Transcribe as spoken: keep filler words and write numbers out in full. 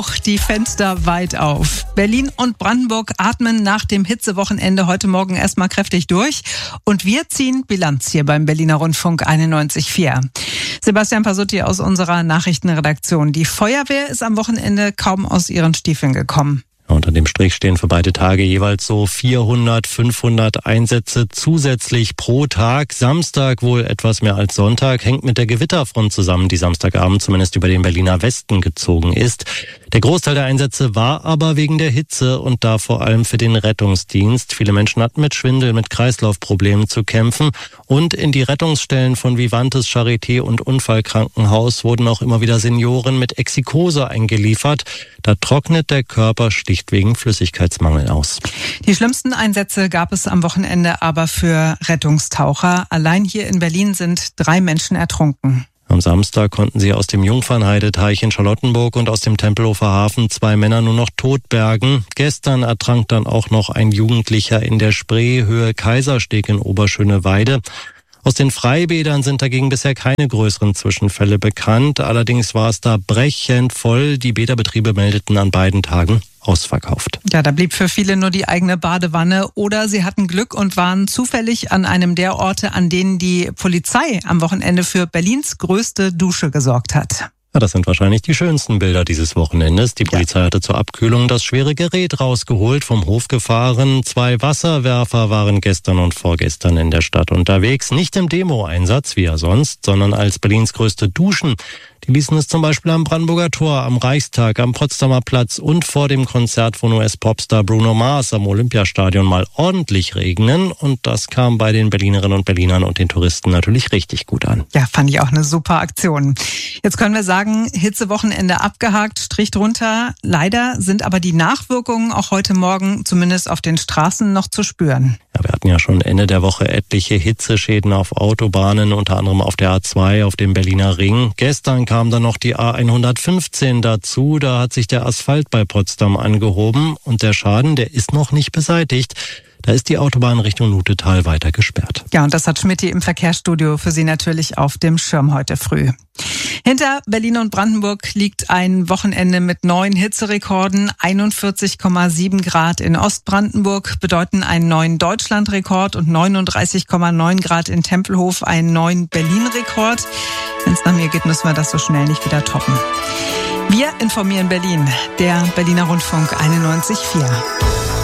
Die Fenster weit auf. Berlin und Brandenburg atmen nach dem Hitzewochenende heute Morgen erstmal kräftig durch. Und wir ziehen Bilanz hier beim Berliner Rundfunk einundneunzig Komma vier. Sebastian Pasutti aus unserer Nachrichtenredaktion. Die Feuerwehr ist am Wochenende kaum aus ihren Stiefeln gekommen. Unter dem Strich stehen für beide Tage jeweils so vierhundert, fünfhundert Einsätze zusätzlich pro Tag. Samstag wohl etwas mehr als Sonntag, hängt mit der Gewitterfront zusammen, die Samstagabend zumindest über den Berliner Westen gezogen ist. Der Großteil der Einsätze war aber wegen der Hitze und da vor allem für den Rettungsdienst. Viele Menschen hatten mit Schwindel, mit Kreislaufproblemen zu kämpfen. Und in die Rettungsstellen von Vivantes, Charité und Unfallkrankenhaus wurden auch immer wieder Senioren mit Exikose eingeliefert. Da trocknet der Körper schlicht wegen Flüssigkeitsmangel aus. Die schlimmsten Einsätze gab es am Wochenende aber für Rettungstaucher. Allein hier in Berlin sind drei Menschen ertrunken. Am Samstag konnten sie aus dem Jungfernheideteich in Charlottenburg und aus dem Tempelhofer Hafen zwei Männer nur noch tot bergen. Gestern ertrank dann auch noch ein Jugendlicher in der Spree, Höhe Kaisersteg in Oberschöneweide. Aus den Freibädern sind dagegen bisher keine größeren Zwischenfälle bekannt. Allerdings war es da brechend voll. Die Bäderbetriebe meldeten an beiden Tagen ausverkauft. Ja, da blieb für viele nur die eigene Badewanne oder sie hatten Glück und waren zufällig an einem der Orte, an denen die Polizei am Wochenende für Berlins größte Dusche gesorgt hat. Ja, das sind wahrscheinlich die schönsten Bilder dieses Wochenendes. Die Polizei ja. hatte zur Abkühlung das schwere Gerät rausgeholt, vom Hof gefahren. Zwei Wasserwerfer waren gestern und vorgestern in der Stadt unterwegs. Nicht im Demo-Einsatz, wie ja sonst, sondern als Berlins größte Duschen. Die ließen es zum Beispiel am Brandenburger Tor, am Reichstag, am Potsdamer Platz und vor dem Konzert von U S-Popstar Bruno Mars am Olympiastadion mal ordentlich regnen. Und das kam bei den Berlinerinnen und Berlinern und den Touristen natürlich richtig gut an. Ja, fand ich auch eine super Aktion. Jetzt können wir sagen, Hitzewochenende abgehakt, Strich drunter. Leider sind aber die Nachwirkungen auch heute Morgen zumindest auf den Straßen noch zu spüren. Ja, wir hatten ja schon Ende der Woche etliche Hitzeschäden auf Autobahnen, unter anderem auf der A zwei, auf dem Berliner Ring. Gestern kam dann noch die A hundertfünfzehn dazu. Da hat sich der Asphalt bei Potsdam angehoben und der Schaden, der ist noch nicht beseitigt. Da ist die Autobahn Richtung Lutetal weiter gesperrt. Ja, und das hat Schmitty im Verkehrsstudio für Sie natürlich auf dem Schirm heute früh. Hinter Berlin und Brandenburg liegt ein Wochenende mit neuen Hitzerekorden. einundvierzig Komma sieben Grad in Ostbrandenburg bedeuten einen neuen Deutschlandrekord und neununddreißig Komma neun Grad in Tempelhof einen neuen Berlin-Rekord. Wenn es nach mir geht, müssen wir das so schnell nicht wieder toppen. Wir informieren Berlin, der Berliner Rundfunk einundneunzig Komma vier.